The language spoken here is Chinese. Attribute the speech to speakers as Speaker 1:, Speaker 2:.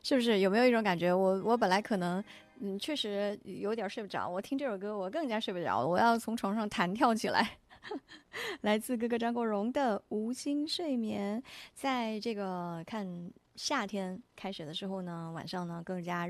Speaker 1: 是不是有没有一种感觉？我本来可能确实有点睡不着，我听这首歌我更加睡不着，我要从床上弹跳起来。来自哥哥张国荣的《无心睡眠》，在这个看夏天开始的时候呢，晚上呢更加